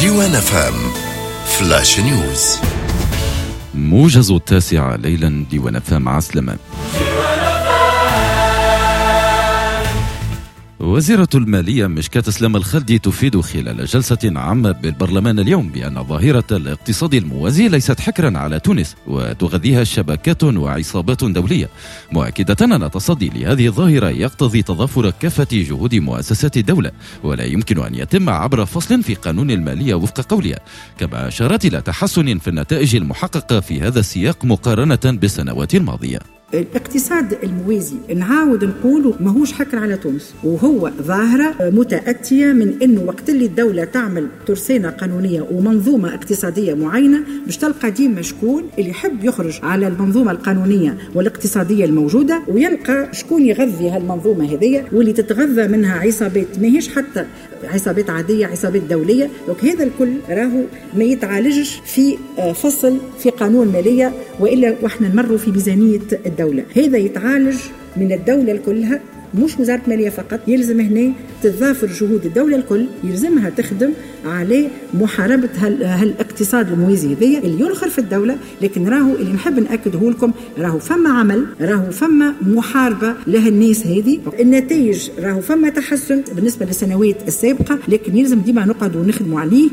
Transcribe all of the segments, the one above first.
ديوان فام فلاش نيوز. موجز 9 ليلا ديوان فام عسلمة. وزيرة المالية مشكات سلام الخلدي تفيد خلال جلسة عامة بالبرلمان اليوم بأن ظاهرة الاقتصاد الموازي ليست حكرا على تونس وتغذيها شبكات وعصابات دولية، مؤكدة أن التصدي لهذه الظاهرة يقتضي تضافر كافة جهود مؤسسات الدولة ولا يمكن أن يتم عبر فصل في قانون المالية وفق قولها، كما أشارت إلى تحسن في النتائج المحققة في هذا السياق مقارنة بالسنوات الماضية. الاقتصاد الموازي نعاود نقوله ماهوش حكر على تونس، وهو ظاهرة متأتية من أنه وقت اللي الدولة تعمل ترسانة قانونية ومنظومة اقتصادية معينة باش تلقى ديما شكون اللي يحب يخرج على المنظومة القانونية والاقتصادية الموجودة ويلقى شكون يغذي هالمنظومة هذه واللي تتغذى منها عصابات ماهيش حتى عصابات عادية، عصابات دولية. هذا الكل راهو ما يتعالجش في فصل في قانون مالية وإلا وإحنا نمروا في ميزانية الدولة. هذا يتعالج من الدولة كلها، مش وزارة مالية فقط. يلزم هنا تتضافر جهود الدولة الكل، يلزمها تخدم على محاربة هالاقتصاد الموازي هذية اللي ينخر في الدولة. لكن راهو اللي نحب نأكده لكم راهو فما عمل، راهو فما محاربة لهالناس هذه. النتائج راهو فما تحسن بالنسبة للسنوات السابقة، لكن يلزم ديما نقعد ونخدموا عليه.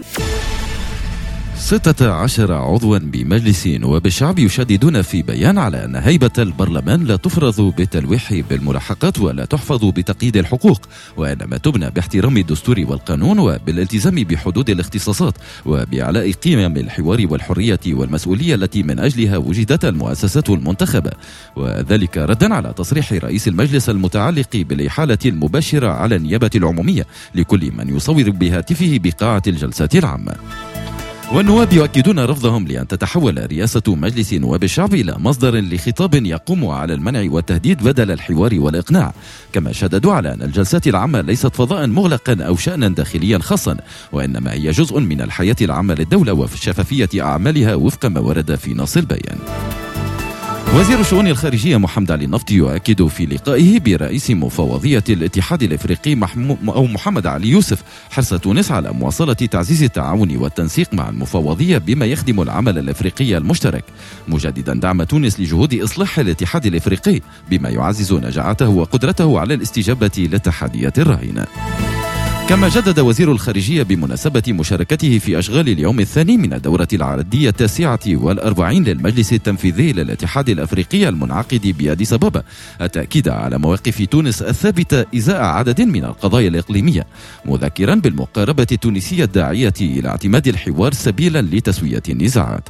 16 عضوا بمجلس نواب الشعب يشددون في بيان على أن هيبة البرلمان لا تفرض بالتلويح بالملاحقات ولا تحفظ بتقييد الحقوق، وإنما تبنى باحترام الدستور والقانون وبالالتزام بحدود الاختصاصات وبإعلاء قيم الحوار والحرية والمسؤولية التي من أجلها وجدت المؤسسات المنتخبة، وذلك ردا على تصريح رئيس المجلس المتعلق بالإحالة المباشرة على النيابة العمومية لكل من يصور بهاتفه بقاعة الجلسات العامة. والنواب يؤكدون رفضهم لأن تتحول رئاسة مجلس نواب الشعب إلى مصدر لخطاب يقوم على المنع والتهديد بدل الحوار والإقناع، كما شددوا على أن الجلسات العامة ليست فضاء مغلقا أو شأنا داخليا خاصا، وإنما هي جزء من الحياة العامة للدولة وفي شفافية أعمالها وفق ما ورد في نص البيان. وزير الشؤون الخارجية محمد علي النفطي يؤكد في لقائه برئيس مفوضية الاتحاد الإفريقي محمد علي يوسف حرص تونس على مواصلة تعزيز التعاون والتنسيق مع المفوضية بما يخدم العمل الإفريقي المشترك، مجددا دعم تونس لجهود إصلاح الاتحاد الإفريقي بما يعزز نجاعته وقدرته على الاستجابة للتحديات الراهنة. كما جدد وزير الخارجية بمناسبة مشاركته في أشغال اليوم الثاني من الدورة العرضية 49 للمجلس التنفيذي للاتحاد الأفريقي المنعقد بأديس أبابا التأكيد على مواقف تونس الثابتة إزاء عدد من القضايا الإقليمية، مذكرا بالمقاربة التونسية الداعية إلى اعتماد الحوار سبيلا لتسوية النزاعات.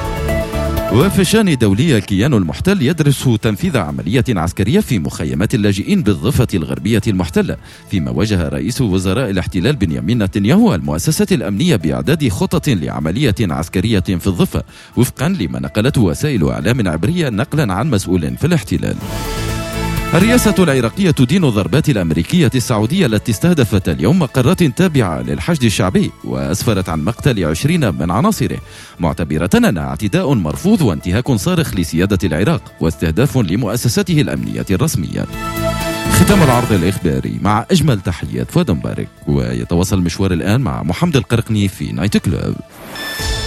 وفي الشان الدولي الكيان المحتل يدرس تنفيذ عملية عسكرية في مخيمات اللاجئين بالضفة الغربية المحتلة، فيما وجه رئيس وزراء الاحتلال بنيامين نتنياهو المؤسسات الأمنية بإعداد خطط لعملية عسكرية في الضفة وفقا لما نقلته وسائل إعلام عبرية نقلا عن مسؤول في الاحتلال. الرئاسة العراقية تدين الضربات الأمريكية السعودية التي استهدفت اليوم مقرات تابعة للحشد الشعبي وأسفرت عن مقتل 20 من عناصره، معتبرة أنها اعتداء مرفوض وانتهاك صارخ لسيادة العراق واستهداف لمؤسساته الأمنية الرسمية. ختام العرض الإخباري مع أجمل تحيات فؤاد مبارك، ويتواصل المشوار الآن مع محمد القرقني في نايت كلوب.